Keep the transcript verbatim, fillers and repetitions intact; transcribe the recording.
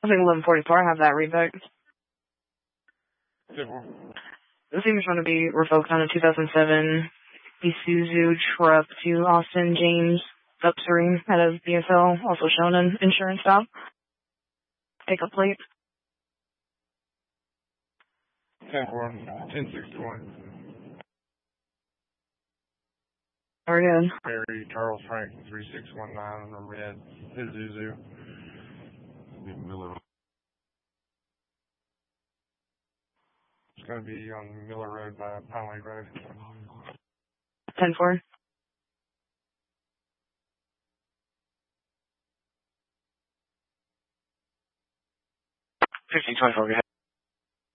I think eleven forty-four, I have that rebooked. Simple. This thing is going to be revoked on a two thousand seven Isuzu truck to Austin James Upsering out of B S L, also shown an insurance stop. Take a plate. ten four, ten sixty-one. Very good. Perry, Charles Frank, three six one nine on the red Isuzu. Miller. It's going to be on Miller Road by Pine Lake Road. ten four. fifteen twenty-four, go ahead.